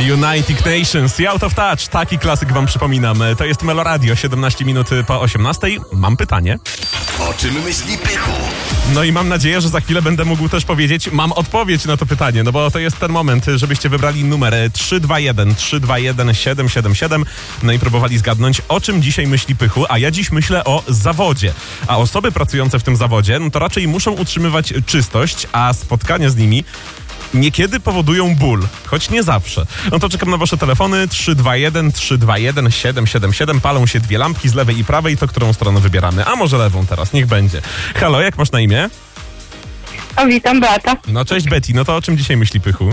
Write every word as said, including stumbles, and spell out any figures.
United Nations i Out of Touch. Taki klasyk wam przypominam. To jest Meloradio, siedemnaście minut po osiemnastej. Mam pytanie. O czym myśli Pychu? No i mam nadzieję, że za chwilę będę mógł też powiedzieć, mam odpowiedź na to pytanie, no bo to jest ten moment, żebyście wybrali numer trzy dwa jeden trzy dwa jeden siedem siedem siedem, no i próbowali zgadnąć, o czym dzisiaj myśli Pychu, a ja dziś myślę o zawodzie. A osoby pracujące w tym zawodzie, no to raczej muszą utrzymywać czystość, a spotkania z nimi niekiedy powodują ból, choć nie zawsze. No to czekam na wasze telefony. Trzy dwa jeden trzy dwa jeden siedem siedem siedem. Palą się dwie lampki z lewej i prawej, to którą stronę wybieramy? A może lewą teraz, niech będzie. Halo, jak masz na imię? O, witam, Beata. No cześć Betty, no to o czym dzisiaj myśli Pychu?